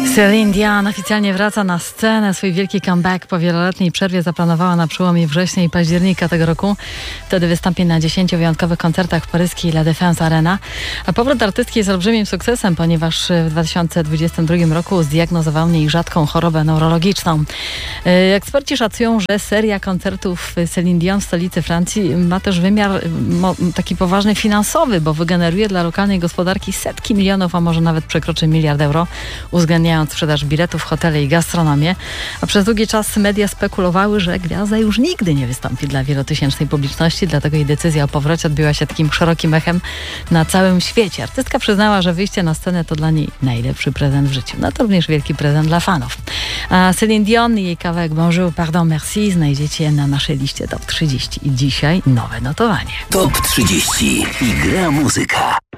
Celine Dion oficjalnie wraca na scenę. Swój wielki comeback po wieloletniej przerwie zaplanowała na przełomie września i października tego roku. Wtedy wystąpi na 10 wyjątkowych koncertach w paryskiej La Défense Arena. A powrót artystki jest olbrzymim sukcesem, ponieważ w 2022 roku zdiagnozowano jej rzadką chorobę neurologiczną. Eksperci szacują, że seria koncertów Celine Dion w stolicy Francji ma też wymiar taki poważny finansowy, bo wygeneruje dla lokalnej gospodarki setki milionów, a może nawet przekroczy 1 miliard euro, uwzględniając sprzedaż biletów, hotele i gastronomię. A przez długi czas media spekulowały, że gwiazda już nigdy nie wystąpi dla wielotysięcznej publiczności, dlatego jej decyzja o powrocie odbyła się takim szerokim echem na całym świecie. Artystka przyznała, że wyjście na scenę to dla niej najlepszy prezent w życiu. No to również wielki prezent dla fanów. A Celine Dion i jej kawałek Bonjour, Pardon, Merci znajdziecie na naszej liście Top 30. I dzisiaj nowe notowanie. Top 30 i gra muzyka.